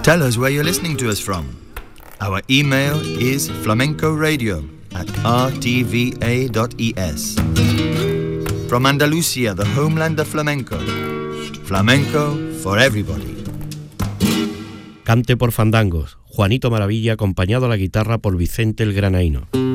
Tell us where you're listening to us from. Our email is flamencoradio@rtva.es. From Andalusia, the homeland of flamenco. Flamenco for everybody. Cante por fandangos, Juanito Maravilla acompañado a la guitarra por Vicente el Granaíno.